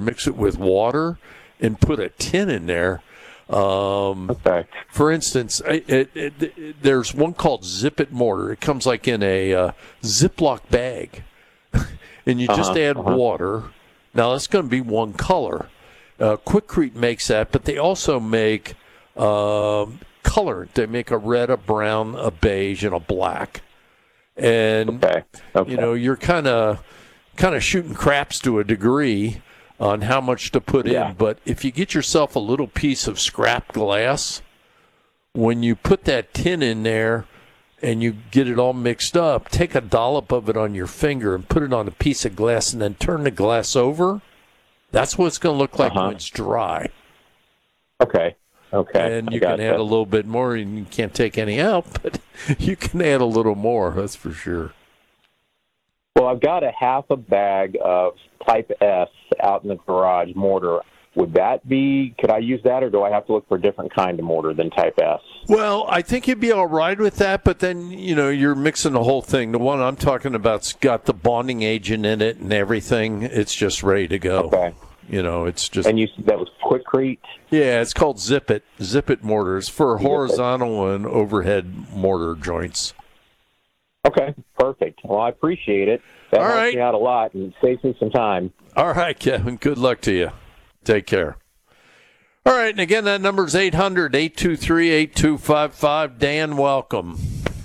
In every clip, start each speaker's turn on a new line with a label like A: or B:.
A: mix it with water, and put a tin in there.
B: Okay.
A: For instance, there's one called Zip It mortar. It comes like in a Ziploc bag, and you just add water. Now that's going to be one color. Quikrete makes that, but they also make color. They make a red, a brown, a beige, and a black. And you know, you're kind of shooting craps to a degree on how much to put in. But if you get yourself a little piece of scrap glass, when you put that tin in there and you get it all mixed up, take a dollop of it on your finger and put it on a piece of glass and then turn the glass over. That's what it's going to look like when it's dry.
B: Okay.
A: And you can add a little bit more, and you can't take any out, but you can add a little more, that's for sure.
B: Well, I've got a half a bag of Type S out in the garage mortar. Could I use that, or do I have to look for a different kind of mortar than Type S?
A: Well, I think you'd be all right with that, but then, you know, you're mixing the whole thing. The one I'm talking about's got the bonding agent in it and everything. It's just ready to go.
B: Okay.
A: You know, it's just...
B: And you said that was Quikrete?
A: Yeah, it's called Zip It mortars for horizontal and overhead mortar joints.
B: Okay, perfect. Well, I appreciate it. That helps me out a lot and saves me some time.
A: All right, Kevin. Good luck to you. Take care. All right, and again, that number is 800-823-8255. Dan, welcome.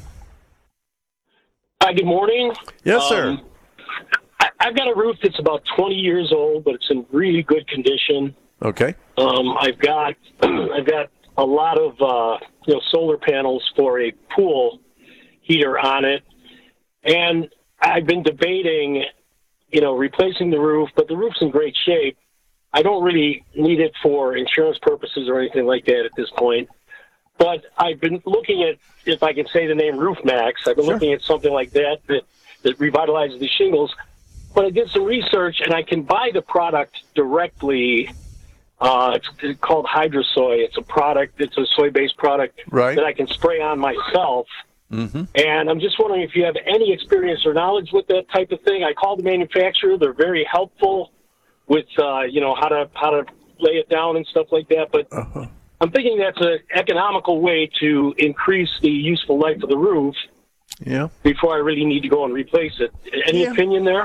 C: Hi, good morning.
A: Yes, sir.
C: I've got a roof that's about 20 years old, but it's in really good condition.
A: Okay.
C: I've got a lot of solar panels for a pool heater on it, and I've been debating, replacing the roof, but the roof's in great shape. I don't really need it for insurance purposes or anything like that at this point. But I've been looking at, if I can say the name Roof Max, I've been looking at something like that revitalizes the shingles. But I did some research, and I can buy the product directly. It's called Hydrosoy. It's a soy-based product that I can spray on myself. Mm-hmm. And I'm just wondering if you have any experience or knowledge with that type of thing. I called the manufacturer. They're very helpful with, how to lay it down and stuff like that. But I'm thinking that's an economical way to increase the useful life of the roof.
A: Yeah.
C: Before I really need to go and replace it. Any opinion there?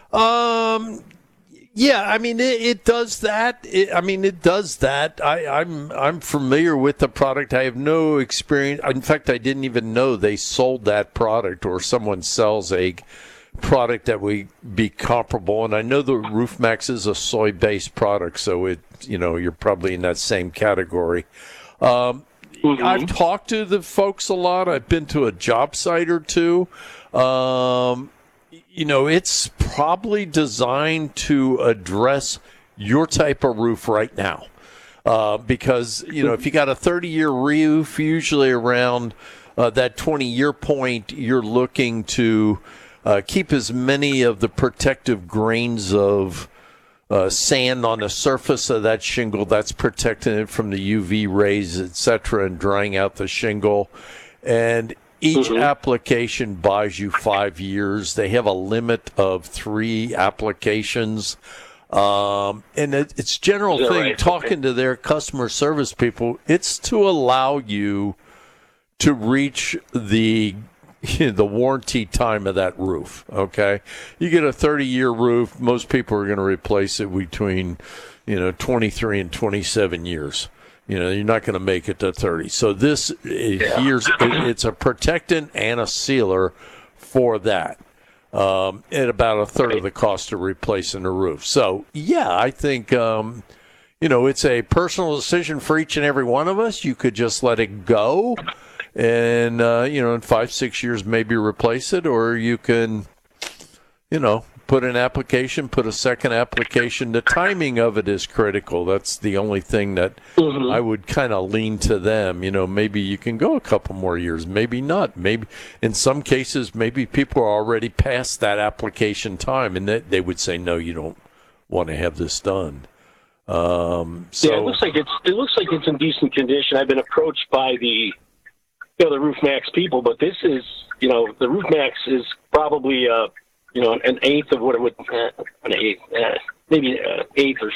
A: Yeah, I mean, it does that. It does that. I'm familiar with the product. I have no experience. In fact, I didn't even know they sold that product or someone sells a product that would be comparable. And I know the Roof Max is a soy-based product, so you're probably in that same category. I've talked to the folks a lot. I've been to a job site or two. It's probably designed to address your type of roof right now. Because, if you got a 30-year roof, usually around that 20-year point, you're looking to keep as many of the protective grains of sand on the surface of that shingle that's protecting it from the UV rays, etc., and drying out the shingle. And each application buys you 5 years. They have a limit of 3 applications. And it's general thing, talking to their customer service people, it's to allow you to reach the warranty time of that roof, okay? You get a 30-year roof, most people are going to replace it between, 23 and 27 years. You're not going to make it to 30. So this it's a protectant and a sealer for that at about a third of the cost of replacing the roof. So, I think, it's a personal decision for each and every one of us. You could just let it go and, in 5-6 years maybe replace it, or you can, put a second application. The timing of it is critical. That's the only thing that I would kind of lean to them. Maybe you can go a couple more years, maybe not. Maybe in some cases, maybe people are already past that application time, and they would say, no, you don't want to have this done.
C: It looks like it's in decent condition. I've been approached by the Roof Max people, but this is, the Roof Max is probably an eighth of what it would, maybe an eighth or